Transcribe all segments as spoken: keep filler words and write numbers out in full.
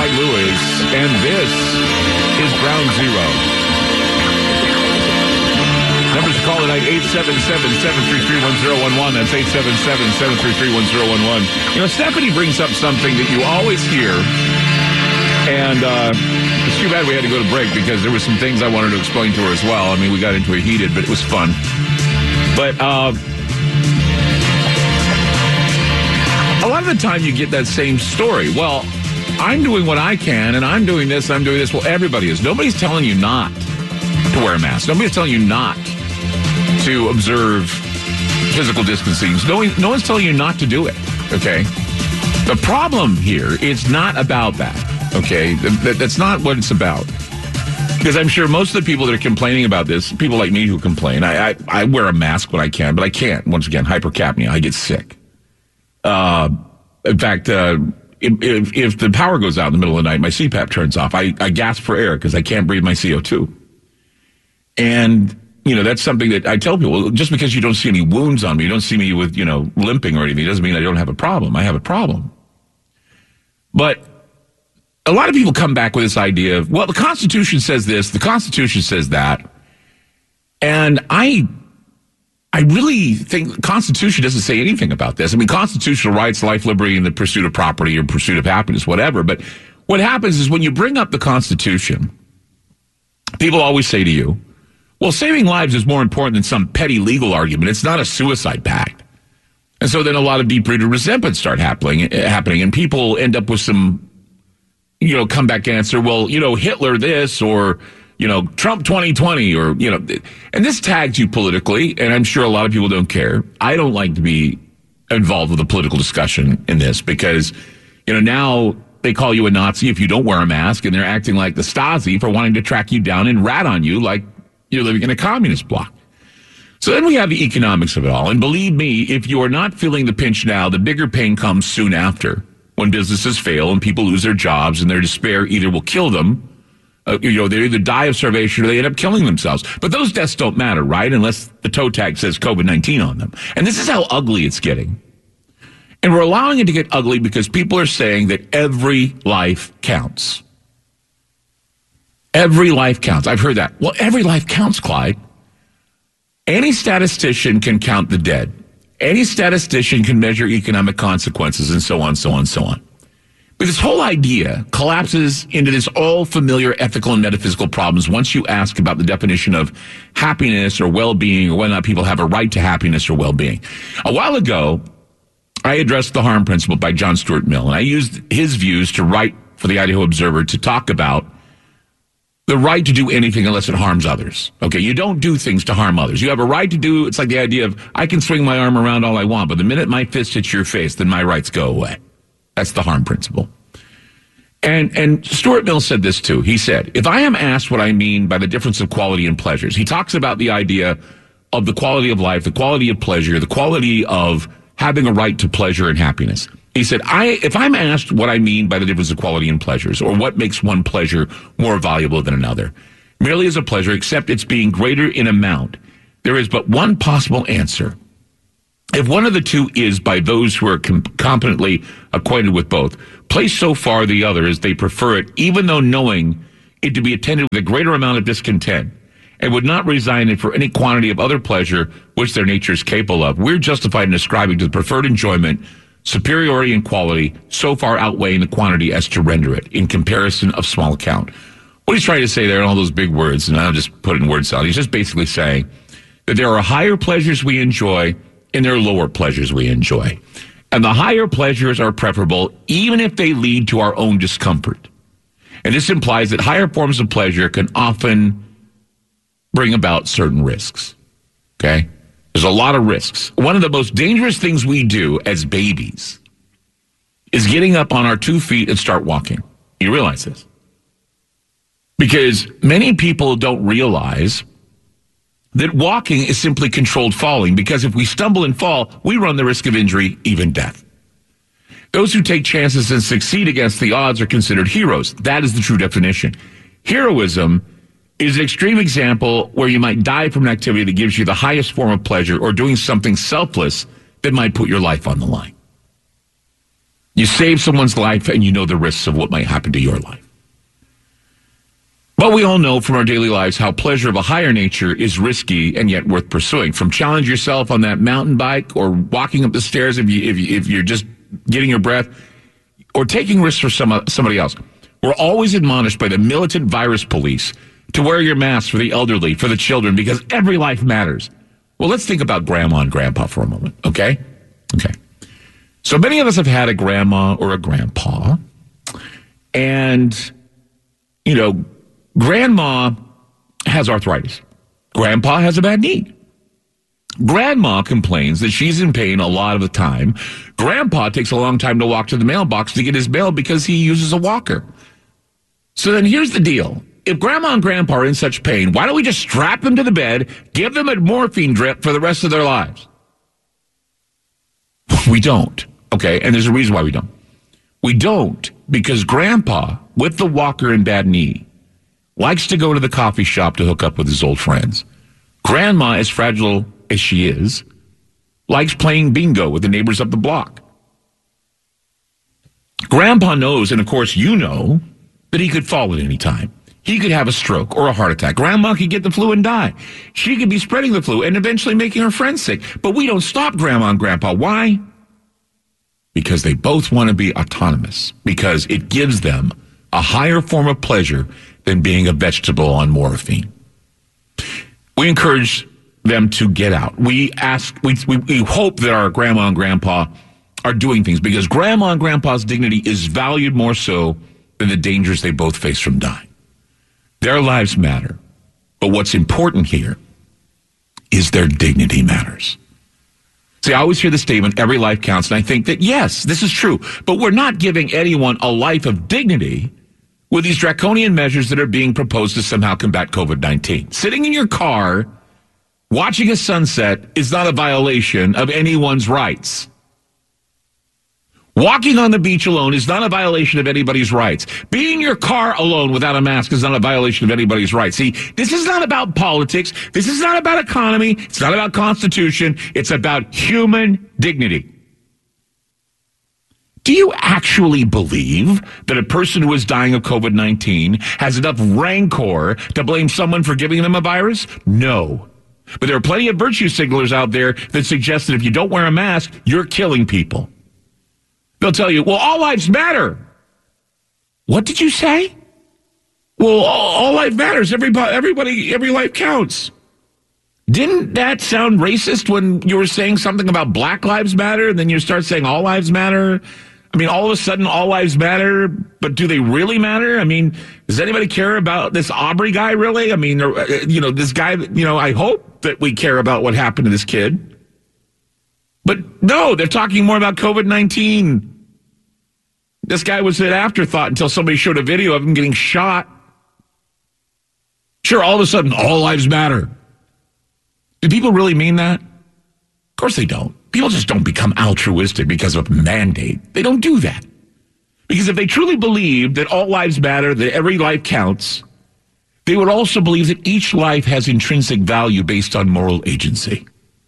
Clyde Lewis, and this is Ground Zero. Numbers to call tonight, eight seven seven, seven three three, one zero one one. That's eight seven seven, seven three three, one zero one one. You know, Stephanie brings up something that you always hear, and uh, it's too bad we had to go to break because there were some things I wanted to explain to her as well. I mean, we got into it heated, but it was fun. But uh, a lot of the time you get that same story. Well, I'm doing what I can, and I'm doing this, I'm doing this. Well, everybody is. Nobody's telling you not to wear a mask. Nobody's telling you not to observe physical distancing. No, one, no one's telling you not to do it, okay? The problem here is not about that, okay? That, that's not what it's about. Because I'm sure most of the people that are complaining about this, people like me who complain, I, I, I wear a mask when I can, but I can't. Once again, hypercapnia, I get sick. Uh, in fact, uh, if, if the power goes out in the middle of the night, my C PAP turns off. I, I gasp for air because I can't breathe my C O two. And, you know, that's something that I tell people, just because you don't see any wounds on me, you don't see me with, you know, limping or anything, doesn't mean I don't have a problem. I have a problem. But a lot of people come back with this idea of, well, the Constitution says this, the Constitution says that. And I I really think the Constitution doesn't say anything about this. I mean, constitutional rights, life, liberty, and the pursuit of property or pursuit of happiness, whatever. But what happens is when you bring up the Constitution, people always say to you, well, saving lives is more important than some petty legal argument. It's not a suicide pact. And so then a lot of deep-rooted resentment start happening, happening, and people end up with some, you know, comeback answer, well, you know, Hitler this, or, you know, Trump twenty twenty, or, you know, and this tags you politically, and I'm sure a lot of people don't care. I don't like to be involved with a political discussion in this because, you know, now they call you a Nazi if you don't wear a mask, and they're acting like the Stasi for wanting to track you down and rat on you like you're living in a communist bloc. So then we have the economics of it all. And believe me, if you are not feeling the pinch now, the bigger pain comes soon after, when businesses fail and people lose their jobs, and their despair either will kill them, uh, you know, they either die of starvation or they end up killing themselves. But those deaths don't matter, right? Unless the toe tag says COVID nineteen on them. And this is how ugly it's getting. And we're allowing it to get ugly because people are saying that every life counts. Every life counts. I've heard that. Well, every life counts, Clyde. Any statistician can count the dead. Any statistician can measure economic consequences, and so on, so on, so on. But this whole idea collapses into this all familiar ethical and metaphysical problems once you ask about the definition of happiness or well-being, or whether or not people have a right to happiness or well-being. A while ago, I addressed the harm principle by John Stuart Mill, and I used his views to write for the Idaho Observer to talk about the right to do anything unless it harms others. Okay, you don't do things to harm others. You have a right to do, it's like the idea of, I can swing my arm around all I want, but the minute my fist hits your face, then my rights go away. That's the harm principle. And and Stuart Mill said this too. He said, if I am asked what I mean by the difference of quality and pleasures, he talks about the idea of the quality of life, the quality of pleasure, the quality of having a right to pleasure and happiness. He said, I, if I'm asked what I mean by the difference of quality and pleasures, or what makes one pleasure more valuable than another, merely as a pleasure, except it's being greater in amount, there is but one possible answer. If one of the two is by those who are com- competently acquainted with both, place so far the other as they prefer it, even though knowing it to be attended with a greater amount of discontent, and would not resign it for any quantity of other pleasure which their nature is capable of, we're justified in ascribing to the preferred enjoyment superiority in quality, so far outweighing the quantity as to render it, in comparison of small account. What he's trying to say there in all those big words, and I'll just put it in word salad, he's just basically saying that there are higher pleasures we enjoy and there are lower pleasures we enjoy. And the higher pleasures are preferable even if they lead to our own discomfort. And this implies that higher forms of pleasure can often bring about certain risks. Okay? There's a lot of risks. One of the most dangerous things we do as babies is getting up on our two feet and start walking. You realize this? Because many people don't realize that walking is simply controlled falling, because if we stumble and fall, we run the risk of injury, even death. Those who take chances and succeed against the odds are considered heroes. That is the true definition. Heroism is an extreme example where you might die from an activity that gives you the highest form of pleasure, or doing something selfless that might put your life on the line. You save someone's life and you know the risks of what might happen to your life. But we all know from our daily lives how pleasure of a higher nature is risky and yet worth pursuing. From challenge yourself on that mountain bike or walking up the stairs if, you, if, you, if you're just getting your breath or taking risks for some, somebody else. We're always admonished by the militant virus police to wear your mask for the elderly, for the children, because every life matters. Well, let's think about grandma and grandpa for a moment, okay? Okay. So many of us have had a grandma or a grandpa, and, you know, grandma has arthritis. Grandpa has a bad knee. Grandma complains that she's in pain a lot of the time. Grandpa takes a long time to walk to the mailbox to get his mail because he uses a walker. So then here's the deal. If grandma and grandpa are in such pain, why don't we just strap them to the bed, give them a morphine drip for the rest of their lives? We don't, okay? And there's a reason why we don't. We don't because grandpa, with the walker and bad knee, likes to go to the coffee shop to hook up with his old friends. Grandma, as fragile as she is, likes playing bingo with the neighbors up the block. Grandpa knows, and of course you know, that he could fall at any time. He could have a stroke or a heart attack. Grandma could get the flu and die. She could be spreading the flu and eventually making her friends sick. But we don't stop grandma and grandpa. Why? Because they both want to be autonomous. Because it gives them a higher form of pleasure than being a vegetable on morphine. We encourage them to get out. We ask, we, we, we hope that our grandma and grandpa are doing things because grandma and grandpa's dignity is valued more so than the dangers they both face from dying. Their lives matter, but what's important here is their dignity matters. See, I always hear the statement, every life counts, and I think that, yes, this is true, but we're not giving anyone a life of dignity with these draconian measures that are being proposed to somehow combat covid nineteen. Sitting in your car, watching a sunset is not a violation of anyone's rights. Walking on the beach alone is not a violation of anybody's rights. Being in your car alone without a mask is not a violation of anybody's rights. See, this is not about politics. This is not about economy. It's not about constitution. It's about human dignity. Do you actually believe that a person who is dying of covid nineteen has enough rancor to blame someone for giving them a virus? No. But there are plenty of virtue signalers out there that suggest that if you don't wear a mask, you're killing people. They'll tell you, well, all lives matter. What did you say? Well, all, all life matters. Everybody, everybody, every life counts. Didn't that sound racist when you were saying something about Black Lives Matter, and then you start saying all lives matter? I mean, all of a sudden, all lives matter, but do they really matter? I mean, does anybody care about this Aubrey guy, really? I mean, or, you know, this guy, you know, I hope that we care about what happened to this kid. But no, they're talking more about covid nineteen. This guy was an afterthought until somebody showed a video of him getting shot. Sure, all of a sudden, all lives matter. Do people really mean that? Of course they don't. People just don't become altruistic because of a mandate. They don't do that. Because if they truly believed that all lives matter, that every life counts, they would also believe that each life has intrinsic value based on moral agency.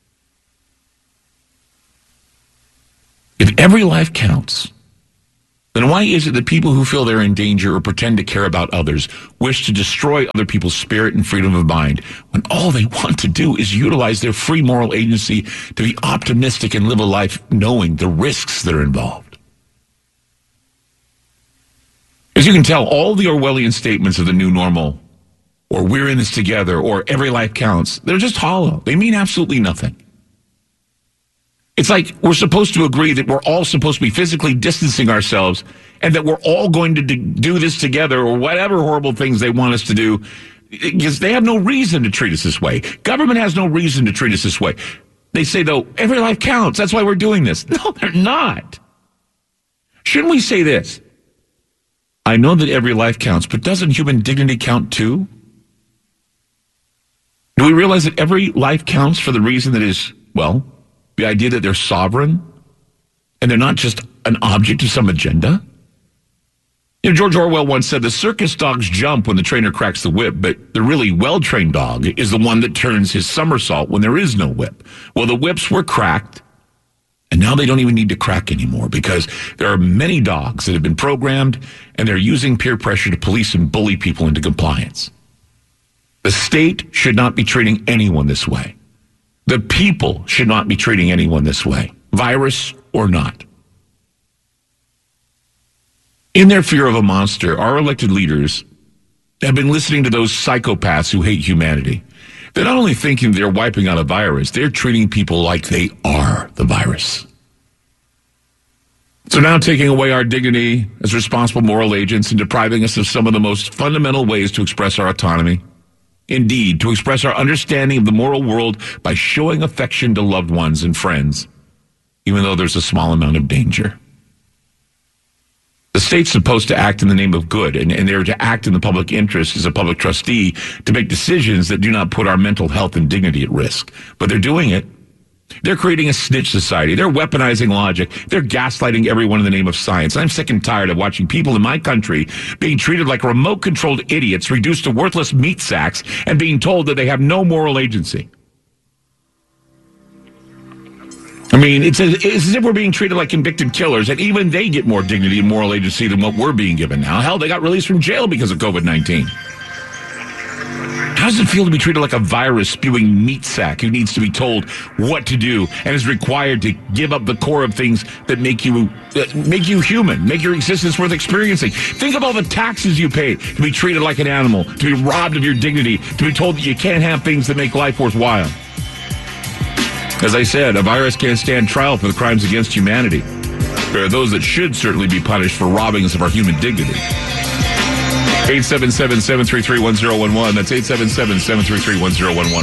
If every life counts, then why is it that people who feel they're in danger or pretend to care about others wish to destroy other people's spirit and freedom of mind when all they want to do is utilize their free moral agency to be optimistic and live a life knowing the risks that are involved? As you can tell, all the Orwellian statements of the new normal, or we're in this together, or every life counts, they're just hollow. They mean absolutely nothing. It's like we're supposed to agree that we're all supposed to be physically distancing ourselves and that we're all going to do this together or whatever horrible things they want us to do, because they have no reason to treat us this way. Government has no reason to treat us this way. They say, though, every life counts. That's why we're doing this. No, they're not. Shouldn't we say this? I know that every life counts, but doesn't human dignity count too? Do we realize that every life counts for the reason that is, well, the idea that they're sovereign and they're not just an object of some agenda? You know, George Orwell once said the circus dogs jump when the trainer cracks the whip, but the really well-trained dog is the one that turns his somersault when there is no whip. Well, the whips were cracked And now they don't even need to crack anymore because there are many dogs that have been programmed and they're using peer pressure to police and bully people into compliance. The state should not be treating anyone this way. The people should not be treating anyone this way, virus or not. In their fear of a monster, our elected leaders have been listening to those psychopaths who hate humanity. They're not only thinking they're wiping out a virus, they're treating people like they are the virus. So now taking away our dignity as responsible moral agents and depriving us of some of the most fundamental ways to express our autonomy. Indeed, to express our understanding of the moral world by showing affection to loved ones and friends, even though there's a small amount of danger. The state's supposed to act in the name of good, and, and they're to act in the public interest as a public trustee to make decisions that do not put our mental health and dignity at risk. But they're doing it. They're creating a snitch society. They're weaponizing logic. They're gaslighting everyone in the name of science. I'm sick and tired of watching people in my country being treated like remote-controlled idiots, reduced to worthless meat sacks, and being told that they have no moral agency. I mean, it's as, it's as if we're being treated like convicted killers, and even they get more dignity and moral agency than what we're being given now. Hell, they got released from jail because of covid nineteen. How does it feel to be treated like a virus-spewing meat sack who needs to be told what to do and is required to give up the core of things that make you that make you human, make your existence worth experiencing? Think of all the taxes you pay to be treated like an animal, to be robbed of your dignity, to be told that you can't have things that make life worthwhile. As I said, a virus can't stand trial for the crimes against humanity. There are those that should certainly be punished for robbing us of our human dignity. eight seven seven, seven three three, one zero one one. That's eight seven seven, seven three three, one zero one one.